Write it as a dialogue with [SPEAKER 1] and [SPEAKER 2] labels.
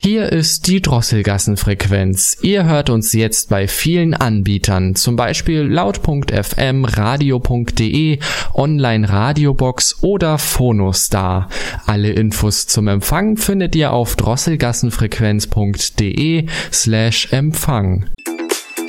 [SPEAKER 1] Hier ist die Drosselgassenfrequenz. Ihr hört uns jetzt bei vielen Anbietern, zum Beispiel laut.fm, radio.de, Online-Radiobox oder Phonostar. Infos zum Empfang findet ihr auf drosselgassenfrequenz.de/Empfang.